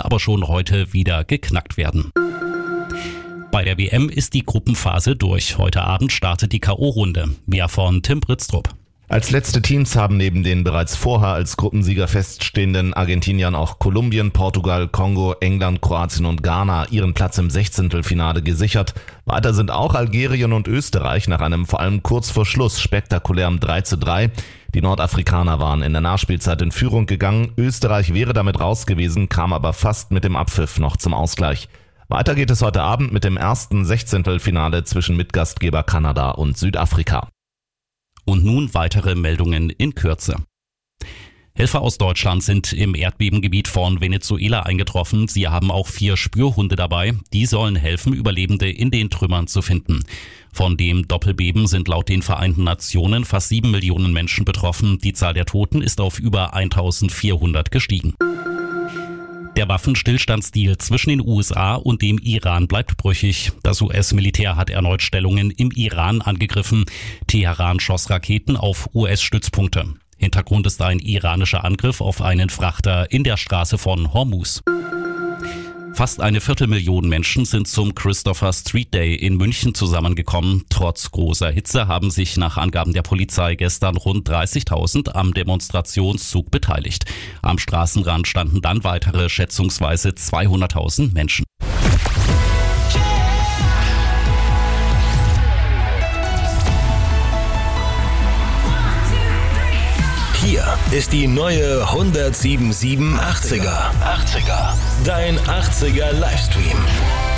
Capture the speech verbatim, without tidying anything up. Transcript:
aber schon heute wieder geknackt werden. Bei der W M ist die Gruppenphase durch. Heute Abend startet die K O-Runde. Mehr von Tim Britztrup. Als letzte Teams haben neben den bereits vorher als Gruppensieger feststehenden Argentiniern auch Kolumbien, Portugal, Kongo, England, Kroatien und Ghana ihren Platz im Sechzehntelfinale gesichert. Weiter sind auch Algerien und Österreich nach einem vor allem kurz vor Schluss spektakulären drei zu drei. Die Nordafrikaner waren in der Nachspielzeit in Führung gegangen. Österreich wäre damit raus gewesen, kam aber fast mit dem Abpfiff noch zum Ausgleich. Weiter geht es heute Abend mit dem ersten Sechzehntelfinale zwischen Mitgastgeber Kanada und Südafrika. Und nun weitere Meldungen in Kürze. Helfer aus Deutschland sind im Erdbebengebiet von Venezuela eingetroffen. Sie haben auch vier Spürhunde dabei. Die sollen helfen, Überlebende in den Trümmern zu finden. Von dem Doppelbeben sind laut den Vereinten Nationen fast sieben Millionen Menschen betroffen. Die Zahl der Toten ist auf über eintausendvierhundert gestiegen. Der Waffenstillstandsdeal zwischen den U S A und dem Iran bleibt brüchig. Das U S-Militär hat erneut Stellungen im Iran angegriffen. Teheran schoss Raketen auf U S-Stützpunkte. Hintergrund ist ein iranischer Angriff auf einen Frachter in der Straße von Hormuz. Fast eine Viertelmillion Menschen sind zum Christopher Street Day in München zusammengekommen. Trotz großer Hitze haben sich nach Angaben der Polizei gestern rund dreißigtausend am Demonstrationszug beteiligt. Am Straßenrand standen dann weitere schätzungsweise zweihunderttausend Menschen. Hier ist die neue hundertsieben Komma sieben achtziger. achtziger. Dein achtziger Livestream.